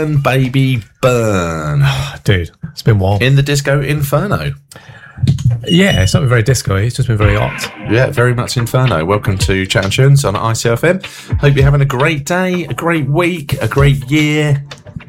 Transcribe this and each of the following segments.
Baby burn. Dude, it's been warm. In the disco inferno. Yeah, it's not been very disco-y, it's just been very hot. Yeah, very much inferno. Welcome to Chat and Tunes on ICFM. Hope you're having a great day, a great week, a great year,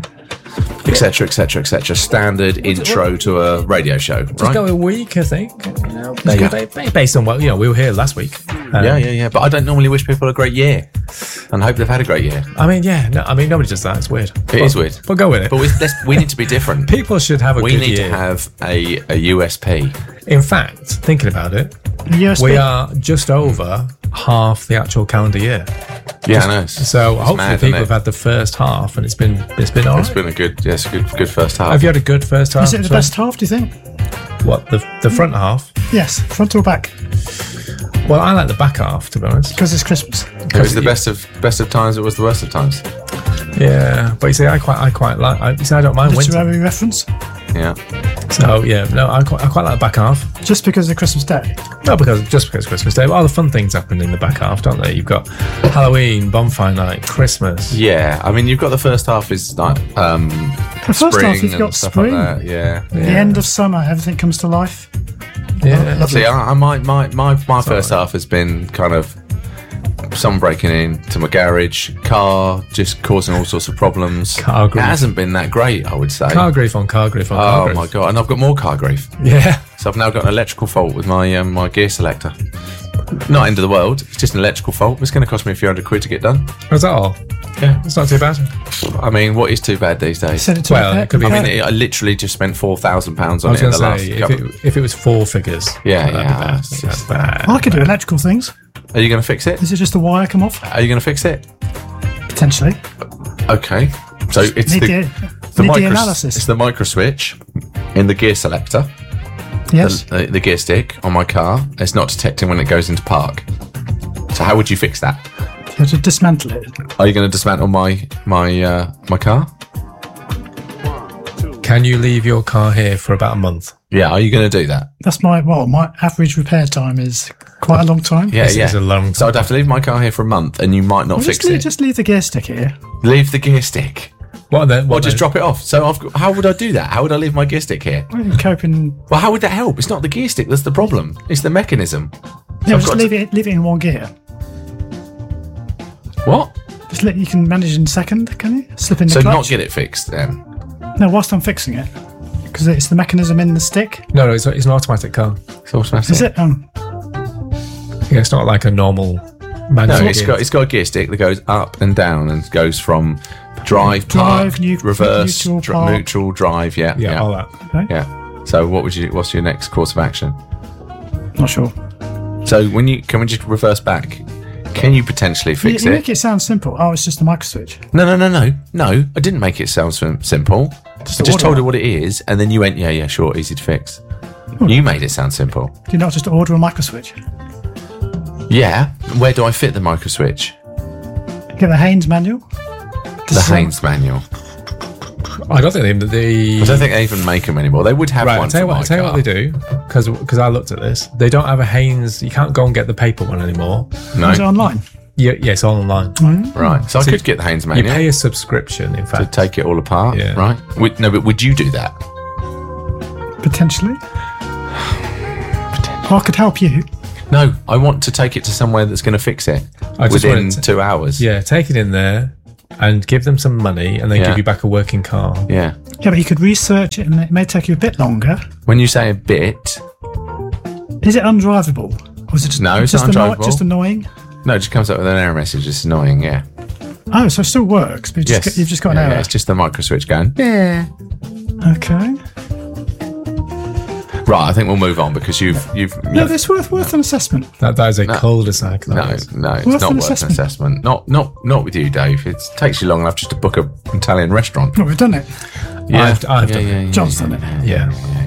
etc, etc, etc. Standard intro to a radio show, Just right? go a week, I think. There you go. Based on what, we were here last week. Yeah. But I don't normally wish people a great year, and hope they've had a great year. Nobody does that. It's weird. It is weird. But go with it. But we need to be different. People should have a good year. We need to have a USP. In fact, thinking about it, we are just over half the actual calendar year. Yeah, I know. So hopefully people have had the first half, and it's been all right. It's been a good first half. Have you had a good first half? Is it the best half, do you think? What, the front half? Yes, front or back? Well, I like the back half, to be honest. Because it's Christmas. It was the best of times. It was the worst of times. Yeah, but you see, I quite like. I don't mind winter. Literary reference. Yeah. So I quite like the back half. Just because of Christmas Day. No, just because Christmas Day. But all the fun things happen in the back half, don't they? You've got Halloween, bonfire night, Christmas. Yeah, I mean, you've got the first half is like The first spring half, you've and got stuff spring. like that. Yeah. The end of summer, everything comes to life. Yeah. Lovely. See, my first half has been kind of someone breaking into my garage, car just causing all sorts of problems. Car grief. It hasn't been that great, I would say. Car grief on car grief on car grief. Oh my god! And I've got more car grief. Yeah. So I've now got an electrical fault with my my gear selector. Not end of the world. It's just an electrical fault. It's going to cost me a few £100 to get done. Was that all? Yeah. It's not too bad. I mean, what is too bad these days? Send it to Well, it could be- I literally just spent £4,000 I on was it in going the to last say, couple. if it was four figures, Yeah, that'd be bad. it's just- That's bad. I could do electrical things. Are you going to fix it? Is it just a wire come off? Are you going to fix it? Potentially. Okay. So it's Need the analysis. It's the micro switch in the gear selector. Yes. The gear stick on my car. It's not detecting when it goes into park. So how would you fix that? You have to dismantle it. Are you going to dismantle my car? Can you leave your car here for about a month? Yeah. Are you going to do that? That's my average repair time is quite a long time. Yeah. This is a long So I'd have to leave my car here for a month, and you might not Well, fix it. just leave the gear stick here. Leave the gear stick. What then? Or just drop it off. So how would I do that? How would I leave my gear stick here? Well, you can cope in. Well, how would that help? It's not the gear stick that's the problem. It's the mechanism. Yeah, I've just got leave it in one gear. What? You can manage in second, can you? Slip in the So clutch. not get it fixed then? No, whilst I'm fixing it. Because it's the mechanism in the stick. No, it's an automatic car. It's automatic. Is it? Yeah, it's not like a normal manual. No, it's got a gear stick that goes up and down and goes from drive, park, reverse, neutral, park. neutral, drive. Yeah. all that. Okay. Yeah. So what's your next course of action? Not sure. So can we just reverse back? Can you potentially fix You it? make it sound simple. Oh, it's just a micro switch. No. I didn't make it sound simple. I just told her what it is, and then you went, yeah, sure, easy to fix. You made it sound simple. Do you not just order a micro switch? Yeah. Where do I fit the micro switch? Get the Haynes manual. The Haynes manual. I don't think I don't think they even make them anymore. They would have Right, one. I'll tell you what they do, because I looked at this. They don't have a Haynes. You can't go and get the paper one anymore. No. Is it online? Yeah, it's all online. Right. So I could get the Haynes You manual pay a subscription, in to fact. take it all apart. Yeah. Right. But would you do that? Potentially. I could help you. No. I want to take it to somewhere that's going to fix it I just within want it 2 hours. Yeah, take it in there and give them some money, and then Yeah. give you back a working car. Yeah. Yeah, but you could research it and it may take you a bit longer. When you say a bit, Is it undrivable? Or is it just, No, it's just, not undrivable. just annoying? no, it just comes up with an error message. It's annoying. Yeah. Oh, so it still works, but you've just got an Yeah, error. it's just the micro switch going. Yeah. Okay. Right. I think we'll move on because you've. No, it's worth an assessment. That is a cul-de-sac. No, that is. it's Worth not an worth an assessment. assessment. Not with you, Dave. It takes you long enough just to book an Italian restaurant. Well, we've done it. I've done it. John's done it. Yeah.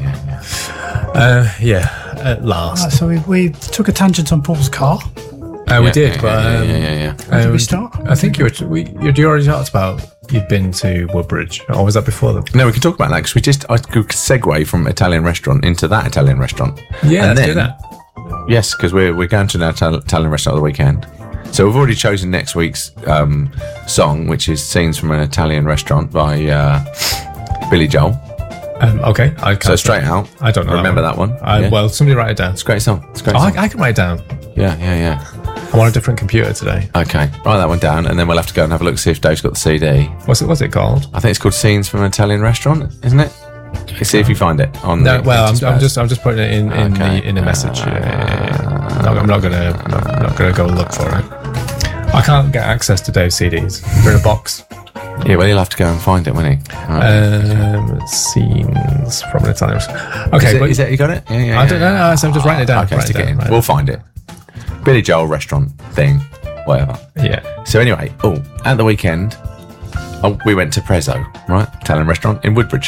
At last. Right, so we took a tangent on Paul's car. We did, but yeah. Where did we start? I think you already talked about you'd been to Woodbridge, or was that before that? No, we can talk about that because I could segue from Italian restaurant into that Italian restaurant. Yeah, And let's do then- that. Yes, because we're going to an Italian restaurant on the weekend. So we've already chosen next week's song, which is "Scenes from an Italian Restaurant" by Billy Joel. Okay, I can't. So straight out. I don't know. Remember that one? Yeah. Well, somebody write it down. It's a great song. It's a great Oh, song. I can write it down. Yeah. I'm on a different computer today. Okay, write that one down, and then we'll have to go and have a look, see if Dave's got the CD. What's it called? I think it's called "Scenes from an Italian Restaurant," isn't it? Let's see if you find it on. No, the well, I'm Spurs. just putting it in Okay. in a message. I'm not gonna go look for it. I can't get access to Dave's CDs. They're in a box. Yeah, well, he'll have to go and find it, won't he? Right. Scenes from an Italian restaurant. Okay, Is it you got it? Yeah. I don't know. So I'm just writing it down. Okay, Write stick it in. down. We'll find it. Billy Joel restaurant thing, whatever. Yeah. So anyway, at the weekend, we went to Prezzo, right? Italian restaurant in Woodbridge.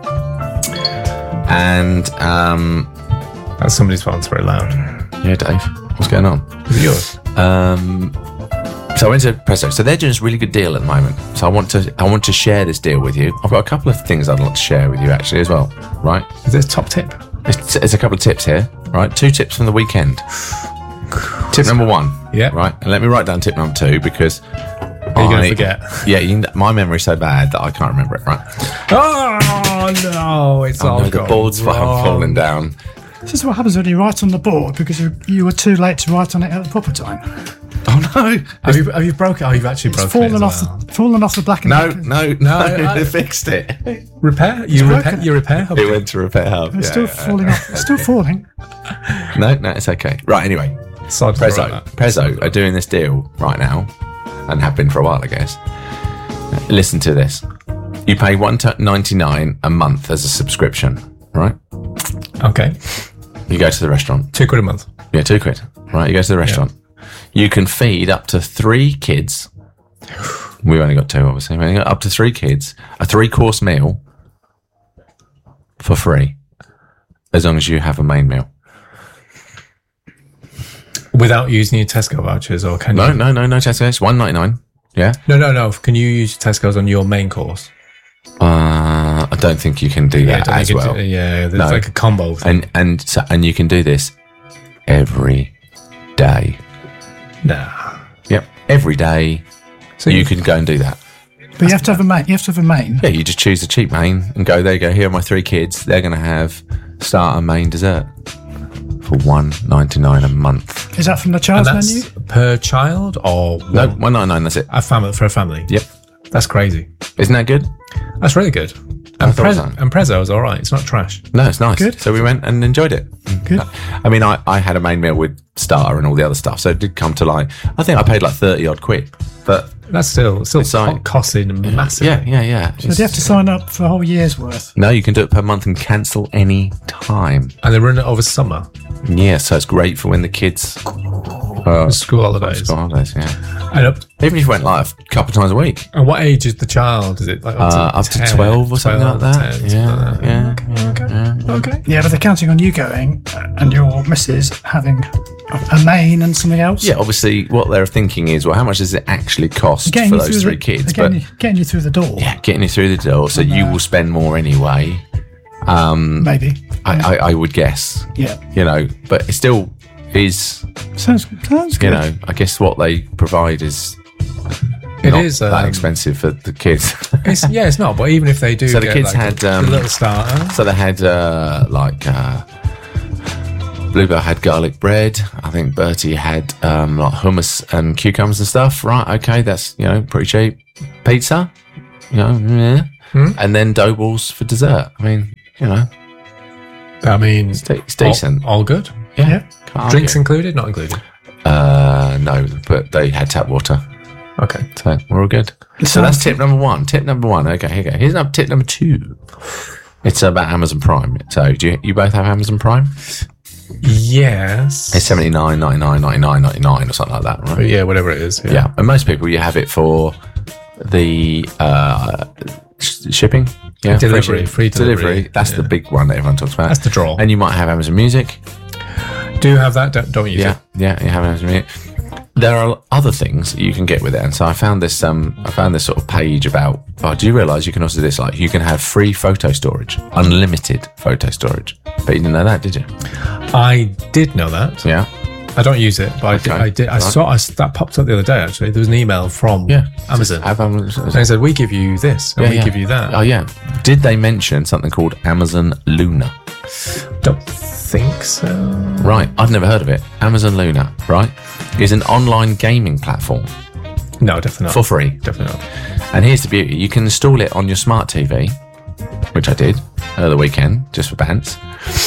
And, That's somebody's phone. It's very loud. yeah, Dave, what's going on? Is it yours? So I went to Prezzo. So they're doing this really good deal at the moment. So I want to share this deal with you. I've got a couple of things I'd like to share with you actually as well, right? Is this top tip? There's a couple of tips here, right? 2 tips from the weekend. Tip number 1. Yeah. Right. And let me write down tip number 2 because Are you going to forget? Yeah, my memory's so bad that I can't remember it, right? Oh no! It's all No, the gone board's wrong. falling down. This is what happens when you write on the board because you were too late to write on it at the proper time. Oh no! Have you broken? Oh, you've actually It's broken fallen it off as well. fallen off the black and white. No, they fixed it. Repair? broken. You repair? It went to repair hub. It's Yeah, still yeah. falling off. It's still falling. No, it's okay. Right, anyway. Sod for that. Prezzo are doing this deal right now, and have been for a while, I guess. Listen to this. You pay $1.99 a month as a subscription, right? Okay. You go to the restaurant. £2 a month. Yeah, £2. Right, you go to the restaurant. You can feed up to 3 kids. We've only got 2, obviously. We've only got up to 3 kids. A 3-course meal for free, as long as you have a main meal. Without using your Tesco vouchers, or can No, you? no, Tesco. It's $1.99. Yeah. No. Can you use Tesco's on your main course? I don't think you can do that don't as think well. there's No. like a combo thing. And you can do this every day. Nah. Yep, every day. So You can go and do that. But you have to have a main. You have to have a main. Yeah, you just choose the cheap main and go. There you go. Here are my 3 kids. They're going to have starter, main, dessert for $1.99 a month. Is that from the And child's menu? that's per child or No, $1.99. That's it. a family for a family? Yep. That's crazy. Isn't that good? That's really good. I And, thought so. and Prezzo's all right. It's not trash. No, it's nice. Good. So we went and enjoyed it. Good. I mean, I had a main meal with starter and all the other stuff, so it did come to like, I think I paid like 30 odd quid. But That's still like- costing massively. yeah. So do you have to sign up for a whole year's worth? No, you can do it per month and cancel any time. And they run it over summer, Yeah, so it's great for when the kids school holidays. school holidays. Yeah, And up, even if you went like a couple of times a week, and what age is the child? Is it like up to 10, 12 or something like that. 10, something like Yeah. Okay. Yeah, but they're counting on you going and your missus having a main and something else. Yeah, obviously, what they're thinking is, well, how much does it actually cost Getting for you those through 3 kids? Getting, But getting you through the door. yeah, getting you through the door, so you will spend more anyway. Maybe. I would guess. Yeah. You know, but it still is. Sounds good. You know, I guess what they provide is It not is that expensive for the kids. it's not. But even if they do, So the get, kids like, had, the little starter. So they had Bluebell had garlic bread. I think Bertie had like hummus and cucumbers and stuff. Right? Okay, that's pretty cheap. Pizza, yeah. And then dough balls for dessert. I mean, I mean, it's decent. All good. Yeah. Can't Drinks argue. included, not included. No, but they had tap water, Okay. so we're all good. So that's tip number 1. Tip number 1. Okay, here you go. Here's tip number 2. It's about Amazon Prime. So do you both have Amazon Prime? Yes. It's $79, $99, $99, $99 or something like that, right? Yeah, whatever it is. Yeah, and most people you have it for the shipping, yeah, Delivery, free delivery. That's the big one that everyone talks about. That's the draw. And you might have Amazon Music. Do you have that? Don't use it. Yeah, you have Amazon Music. There are other things that you can get with it, and so I found this sort of page about. Oh, do you realise you can also do this? Like, you can have free photo storage, unlimited photo storage. But you didn't know that, did you? I did know that. Yeah. I don't use it, but I did. I saw that popped up the other day. Actually, there was an email from Amazon. And they said, "We give you this, and we give you that." Oh yeah. Did they mention something called Amazon Luna? Don't think so. Right, I've never heard of it. Amazon Luna, right, is an online gaming platform No, definitely not. for free. Definitely not. And here's the beauty: you can install it on your smart TV, which I did over the weekend just for bants.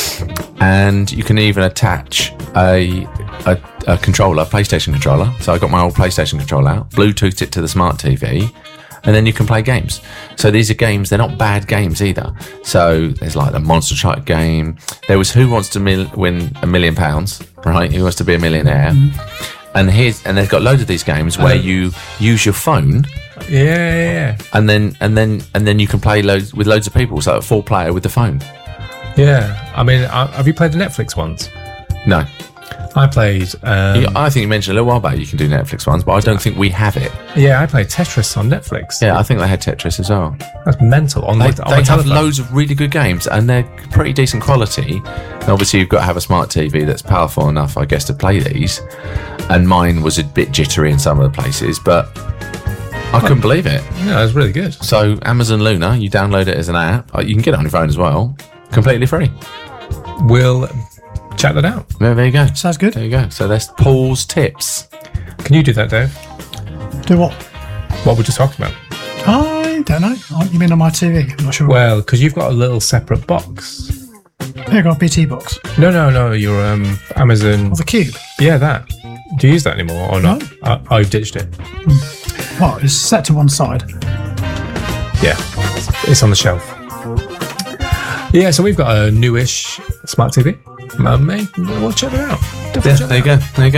And you can even attach a controller, PlayStation controller. So I got my old PlayStation controller out, Bluetoothed it to the smart TV, and then you can play games. So these are games, they're not bad games either. So there's like the Monster Truck game. There was Who Wants to Win £1 Million, right? Who Wants to Be a Millionaire? And they've got loads of these games where you use your phone. Yeah. And then you can play with loads of people. So a 4-player with the phone. Yeah. I mean, have you played the Netflix ones? No. I played. I think you mentioned a little while back you can do Netflix ones, but I don't think we have it. Yeah, I played Tetris on Netflix. Yeah, I think they had Tetris as well. That's mental. They have loads of really good games, and they're pretty decent quality. And obviously, you've got to have a smart TV that's powerful enough, I guess, to play these. And mine was a bit jittery in some of the places, but I couldn't believe it. Yeah, it was really good. So Amazon Luna, you download it as an app. You can get it on your phone as well, completely free. We'll check that out. There you go. Sounds good. There you go. So there's Paul's tips. Can you do that, Dave? Do what? What we're just talking about? I don't know. You mean on my TV? I'm not sure. Well, because you've got a little separate box. I got a BT box. No. Your Amazon. Or the Cube. Yeah, that. Do you use that anymore or not? No. I've ditched it. Well, it's set to one side. Yeah, it's on the shelf. Yeah, so we've got a newish smart TV. We'll check it out. There you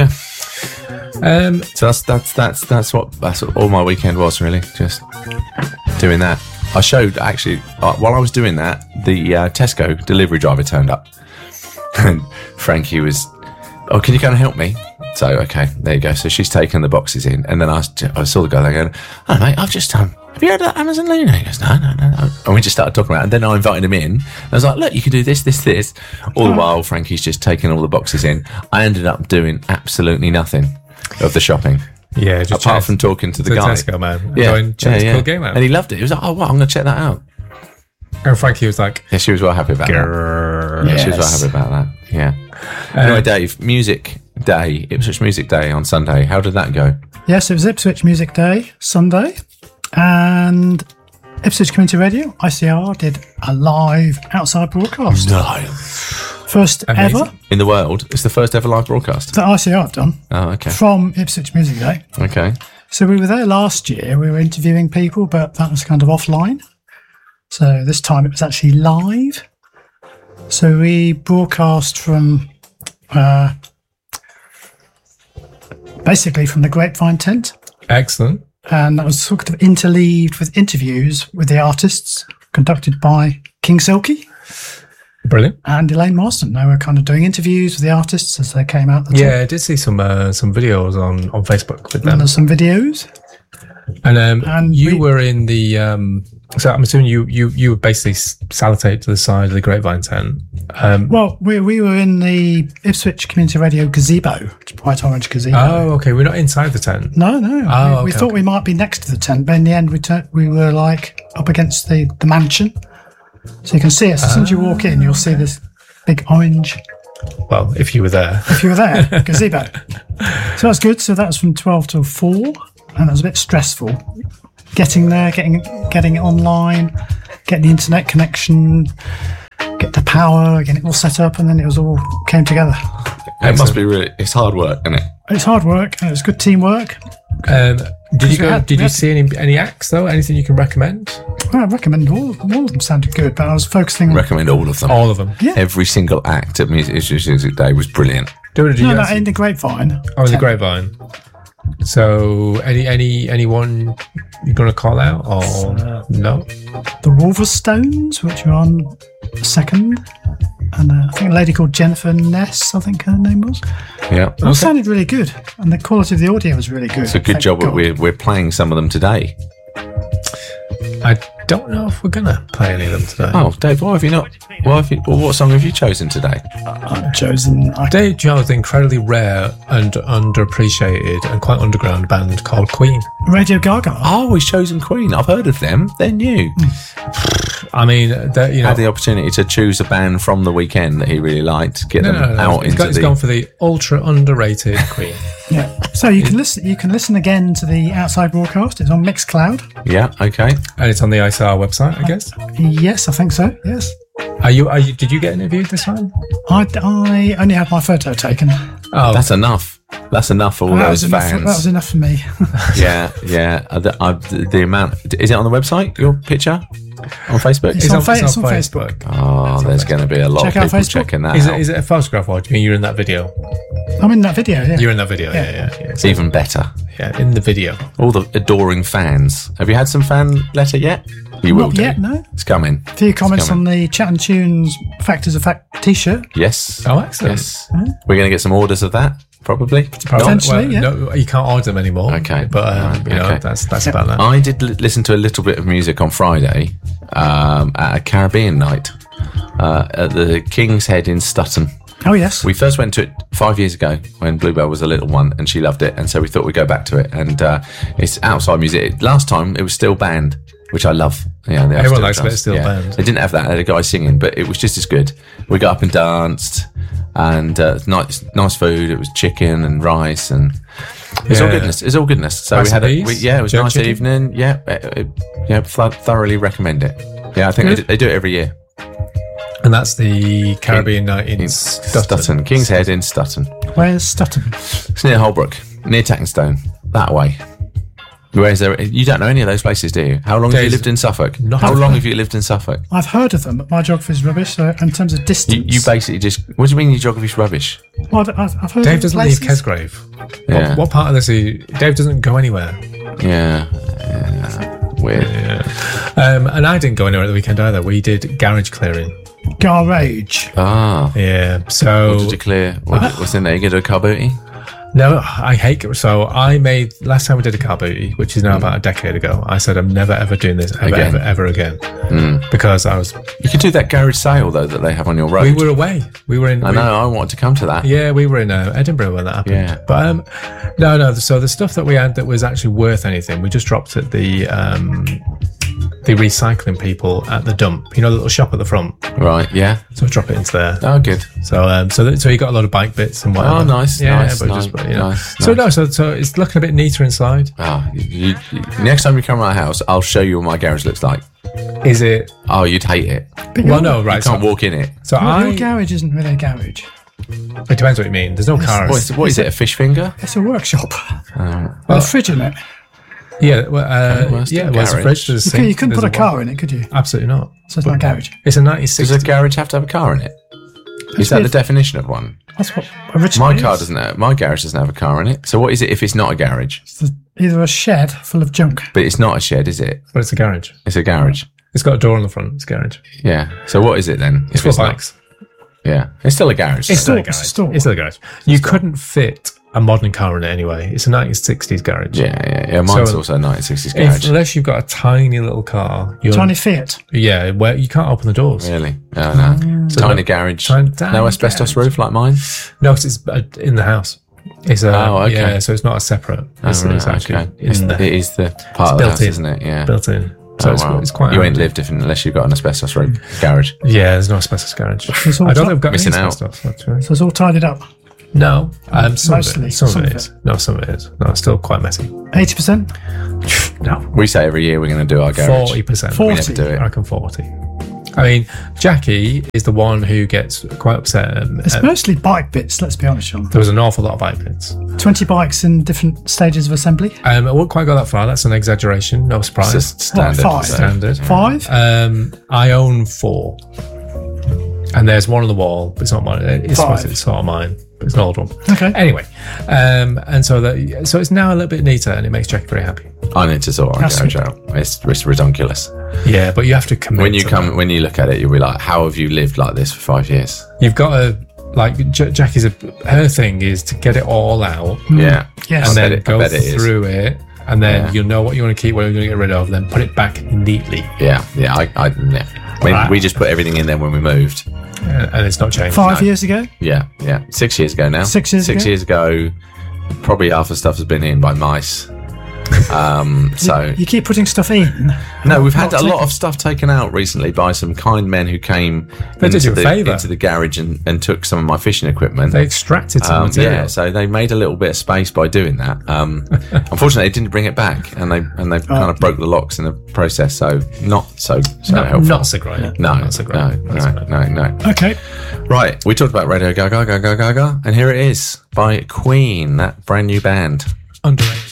go. So that's what all my weekend was, really, just doing that. I showed actually while I was doing that, the Tesco delivery driver turned up, and Frankie was, "Oh, can you go and help me?" So okay, there you go. So she's taken the boxes in, and then I saw the guy there going, "Oh mate, I've just have you heard of that Amazon Luna?" He goes, No. And we just started talking about it, and then I invited him in. I was like, "Look, you can do this. All the while, Frankie's just taking all the boxes in. I ended up doing absolutely nothing of the shopping. Yeah, just apart from talking to the guy. Tesco man. Yeah, Cool game out. And he loved it. He was like, "Oh wow, I'm going to check that out." And Frankie was like, "Yeah, she was well happy about that. Yeah, she was well happy about that. Yeah." Anyway, Dave, Music Day, Ipswich Music Day on Sunday. How did that go? Yes, it was Ipswich Music Day, Sunday. And Ipswich Community Radio, ICR, did a live outside broadcast. No. First Amazing. ever In the world, it's the first ever live broadcast. that ICR have done Oh, okay. from Ipswich Music Day. Okay. So we were there last year. We were interviewing people, but that was kind of offline. So this time it was actually live. So we broadcast from basically from the Grapevine tent. excellent. And that was sort of interleaved with interviews with the artists conducted by King Silky Brilliant. and Elaine Marston. They were kind of doing interviews with the artists as they came out the top. Yeah, I did see some videos on Facebook with And them. there's some videos. And you were in the so I'm assuming you were basically salutated to the side of the Grapevine tent. Well, we were in the Ipswich Community Radio gazebo, bright orange gazebo. Oh, okay. We're not inside the tent. No. Oh, we okay, thought we might be next to the tent, but in the end we were like up against the mansion. So you can see us. As soon as you walk in, you'll see this big orange, Well, if you were there. if you were there, gazebo. So that's good. So that was from 12 till 4, and that was a bit stressful. Getting there, getting it online, getting the internet connection, get the power, getting it all set up, and then it was all came together. It must be really, it's hard work, isn't it? It's hard work, and it was good teamwork. Did you see any acts though? Anything you can recommend? Well, I recommend all of them sounded good, but I was focusing on Recommend all of them. All of them. Yeah. Every single act at Music Day was brilliant. No, in the Grapevine. Oh, in the Grapevine. So, anyone you're going to call out or no? The Wolverstones, which were on second, and I think a lady called Jennifer Ness, I think her name was. Yeah. It sounded really good, and the quality of the audio was really good. It's a good job that we're playing some of them today. I don't know if we're gonna play any of them today. Oh, Dave, why have you not? What song have you chosen today? I've chosen. Dave chose the incredibly rare and underappreciated and quite underground band called Queen. Radio Gaga. Oh, he's chosen Queen. I've heard of them. They're new. I mean, Had the opportunity to choose a band from the weekend that he really liked, get them out into He's gone for the ultra underrated Queen. Yeah. So you can listen. You can listen again to the Outside broadcast. It's on Mixcloud. Yeah. Okay. And it's on the ICR website, I guess. Yes, I think so. Yes. Are you? Did you get interviewed this time? I only had my photo taken. Oh, That's enough. That's enough for all those fans. That was enough for me. Yeah. The amount. Is it on the website? Your picture on Facebook? It's on Facebook. Oh, there's going to be a lot Check of out people Facebook. checking that is out. it a photograph or do you mean you're in that video? I'm in that video. Yeah. You're in that video. Yeah. It's even better. Yeah, in the video. All the adoring fans. Have you had some fan letter yet? You will Not do. yet, no. It's coming. A few comments on the Chat and Tunes Factors of Fact t-shirt. Yes. Oh, excellent. Yes. We're going to get some orders of that, probably. Potentially, yeah. No, you can't order them anymore. Okay. But you know, Okay. that's about that. I did listen to a little bit of music on Friday at a Caribbean night at the King's Head in Stutton. Oh, yes. We first went to it 5 years ago when Bluebell was a little one and she loved it, and so we thought we'd go back to it. And it's outside music. Last time it was still band, which I love. Yeah, they have Everyone steel likes a bit of drums. steel band. They didn't have that; they had a guy singing, but it was just as good. We got up and danced, and nice food. It was chicken and rice, and it's all goodness. It's all goodness. So Rice we had and peas? it was a Jerk nice chicken? evening. Yeah, thoroughly recommend it. Yeah, I think they do it every year. And that's the Caribbean night in Stutton. King's Head in Stutton. Where's Stutton? It's near Holbrook, near Tackenstone, that way. Where's there? You don't know any of those places, do you? How long have you lived in Suffolk? Not How a- long have you lived in Suffolk? I've heard of them, but my geography's rubbish. So in terms of distance, You basically just. What do you mean your geography's rubbish? Well, I've heard Dave of doesn't places. leave Kesgrave. Yeah. What part of this? Dave doesn't go anywhere. Yeah. Weird. And I didn't go anywhere at the weekend either. We did garage clearing. Garage. Ah. Yeah. So What did you clear? What's in there? You get a car booty? no, I hate it. So I made last time we did a car booty, which is now about a decade ago. I said I'm never ever doing this ever again because I was. You could do that garage sale though that they have on your road. We were away. We were in. I know. I wanted to come to that. Yeah, we were in Edinburgh when that happened. Yeah. But no. So the stuff that we had that was actually worth anything, we just dropped at the recycling people at the dump. You know, the little shop at the front. Right. Yeah. So we drop it into there. Oh, good. So so you got a lot of bike bits and whatever. Oh, nice. Yeah, nice. but nice, just you know. nice, So nice. no, so it's looking a bit neater inside. Next time you come to my house, I'll show you what my garage looks like. Is it? Oh, you'd hate it. Well, no, right. You can't walk in it. So Your garage isn't really a garage. It depends what you mean. There's no cars. What is it? A fish finger? It's a workshop. With a fridge in it. Yeah, well, it's still a there's a garage. fridge. There's a You sink, couldn't there's put a car in it, could you? Absolutely not. So it's not a garage. It's a Does 1960s. a garage have to have a car in it? Is that the weird. definition of one? That's what originally. My garage doesn't have a car in it. So what is it if it's not a garage? It's either a shed full of junk. But it's not a shed, is it? But it's a garage. It's a garage. It's got a door on the front. It's a garage. Yeah. So what is it then? It's if for not- bikes. Yeah. It's still a garage. It's still a It's a garage. store. It's still a garage. You couldn't fit a modern car in it anyway. It's a 1960s garage. Yeah. Mine's So also a 1960s garage. Unless you've got a tiny little car, you're Tiny Fiat. yeah, where you can't open the doors. Really? Oh, no. Tiny garage. Tiny No asbestos garage. roof like mine? No, 'cause it's in the house. It's a Oh, okay. yeah, so it's not a separate. It's, Oh, it's right, actually okay. in there. It is the part of the built house, in. isn't it? Yeah. Built in. So Oh, it's, wow. it's quite. You ain't handy. lived unless you've got an asbestos roof garage. Yeah, there's no asbestos garage. It's all I don't think I've got missing any out. asbestos. That's right. So it's all tidied up. No, some Mostly, of it. Some some of it of is. No, some of it is. No, it's still quite messy. 80%? No, We say every year we're going to do our garage. 40%. 40. We never do I it. reckon 40. I mean, Jackie is the one who gets quite upset. It's mostly bike bits, let's be honest, Sean. There was an awful lot of bike bits. 20 bikes in different stages of assembly. I wouldn't quite go that far. That's an exaggeration. No It's surprise. just standard. What, 5? so- Standard. 5? I own 4. And there's one on the wall, but it's not mine. It's 5. it's sort of mine, but it's an old one. Okay. Anyway, and so it's now a little bit neater, and it makes Jackie very happy. I need to sort our That's garage good. out. It's ridiculous. Yeah, but you have to commit. When you to come, that. when you look at it, you'll be like, "How have you lived like this for 5 years?" You've got to like Jackie's. Her thing is to get it all out, Yeah, Yes. and I then bet it- I go bet it is. through it and then you'll know what you want to keep, what you want to get rid of, then put it back neatly. Yeah. I mean, we just put everything in there when we moved. And it's not changed. 5 years ago? Yeah. 6 years ago now. 6 years ago? 6 years ago, probably half the stuff has been in by mice. So You keep putting stuff in. no, we've had a lot of stuff taken out recently by some kind men who came did you a favour. into the garage and took some of my fishing equipment. They extracted some material. Yeah, so they made a little bit of space by doing that. Unfortunately, they didn't bring it back, and they kind of broke the locks in the process. So not so helpful. Not so great. No, Not so great. no. Okay. Right, we talked about Radio Gaga, and here it is by Queen, that brand new band. Underrated.